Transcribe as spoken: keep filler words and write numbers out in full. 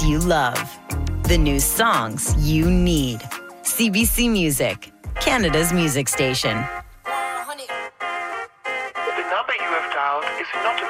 artists you love. The new songs you need. C B C Music, Canada's music station. The number you have dialed is not